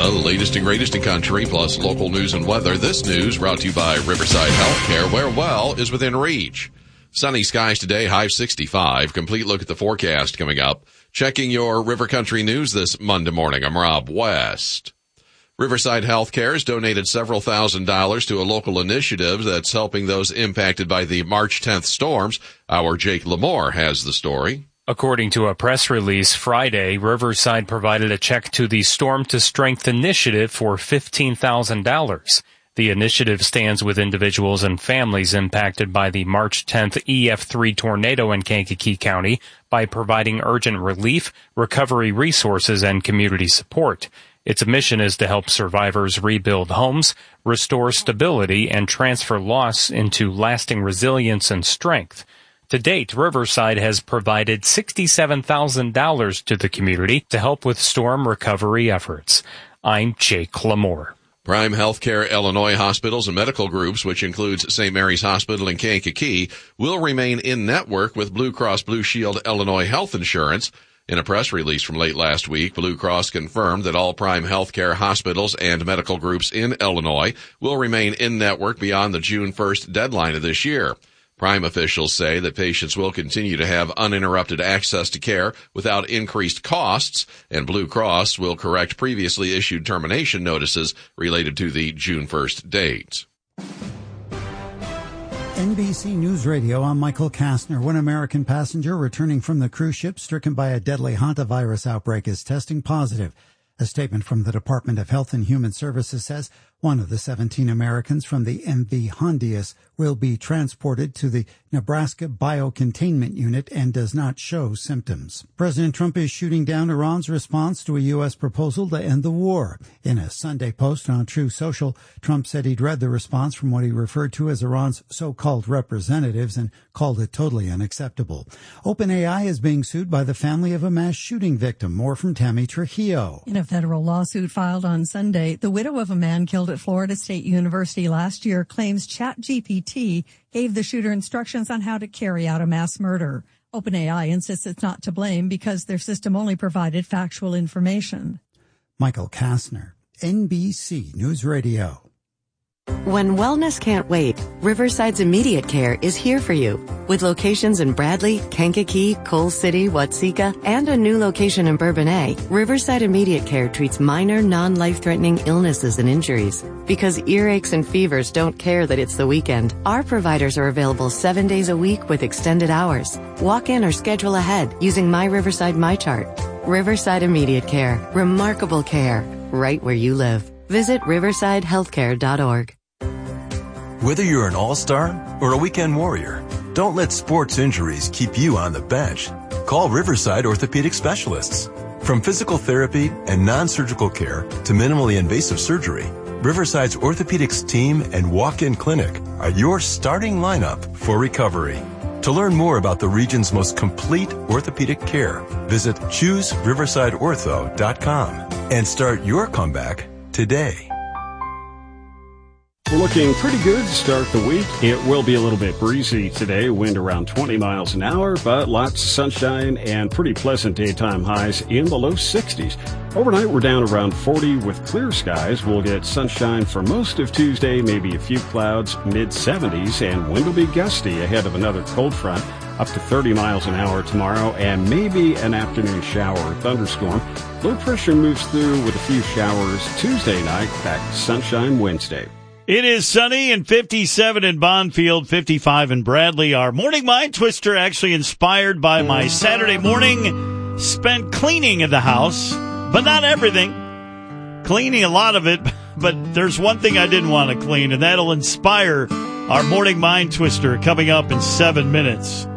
the latest and greatest in country, plus local news and weather. This news brought to you by Riverside Healthcare, where well is within reach. Sunny skies today, high 65. Complete look at the forecast coming up. Checking your River Country news this Monday morning. I'm Rob West. Riverside Healthcare has donated several $1,000s to a local initiative that's helping those impacted by the March 10th storms. Our Jake Lamore has the story. According to a press release Friday, Riverside provided a check to the Storm to Strength initiative for $15,000. The initiative stands with individuals and families impacted by the March 10th EF3 tornado in Kankakee County by providing urgent relief, recovery resources, and community support. Its mission is to help survivors rebuild homes, restore stability, and transfer loss into lasting resilience and strength. To date, Riverside has provided $67,000 to the community to help with storm recovery efforts. I'm Jake Lamore. Prime Healthcare Illinois hospitals and medical groups, which includes St. Mary's Hospital in Kankakee, will remain in network with Blue Cross Blue Shield Illinois Health Insurance. In a press release from late last week, Blue Cross confirmed that all Prime Healthcare hospitals and medical groups in Illinois will remain in network beyond the June 1st deadline of this year. Prime officials say that patients will continue to have uninterrupted access to care without increased costs, and Blue Cross will correct previously issued termination notices related to the June 1st date. NBC News Radio, I'm Michael Kastner. One American passenger returning from the cruise ship stricken by a deadly hantavirus outbreak is testing positive. A statement from the Department of Health and Human Services says one of the 17 Americans from the MV Hondius will be transported to the Nebraska Biocontainment Unit and does not show symptoms. President Trump is shooting down Iran's response to a U.S. proposal to end the war. In a Sunday post on Truth Social, Trump said he'd read the response from what he referred to as Iran's so-called representatives and called it totally unacceptable. OpenAI is being sued by the family of a mass shooting victim. More from Tammy Trujillo. In a federal lawsuit filed on Sunday, the widow of a man killed at Florida State University last year claims ChatGPT gave the shooter instructions on how to carry out a mass murder. OpenAI insists it's not to blame because their system only provided factual information. Michael Kastner, NBC News Radio. When wellness can't wait, Riverside's Immediate Care is here for you. With locations in Bradley, Kankakee, Coal City, Watseka, and a new location in Bourbonnais, Riverside Immediate Care treats minor, non-life-threatening illnesses and injuries. Because earaches and fevers don't care that it's the weekend, our providers are available 7 days a week with extended hours. Walk in or schedule ahead using My Riverside MyChart. Riverside Immediate Care. Remarkable care. Right where you live. Visit riversidehealthcare.org. Whether you're an all-star or a weekend warrior, don't let sports injuries keep you on the bench. Call Riverside Orthopedic Specialists. From physical therapy and non-surgical care to minimally invasive surgery, Riverside's orthopedics team and walk-in clinic are your starting lineup for recovery. To learn more about the region's most complete orthopedic care, visit ChooseRiversideOrtho.com and start your comeback today. We're looking pretty good to start the week. It will be a little bit breezy today, wind around 20 miles an hour, but lots of sunshine and pretty pleasant daytime highs in the low 60s. Overnight, we're down around 40 with clear skies. We'll get sunshine for most of Tuesday, maybe a few clouds, mid-70s, and wind will be gusty ahead of another cold front, up to 30 miles an hour tomorrow, and maybe an afternoon shower or thunderstorm. Low pressure moves through with a few showers Tuesday night, back to sunshine Wednesday. It is sunny and 57 in Bonfield, 55 in Bradley. Our morning mind twister actually inspired by my Saturday morning spent cleaning of the house, but not everything. Cleaning a lot of it, but there's one thing I didn't want to clean, and that'll inspire our morning mind twister coming up in 7 minutes.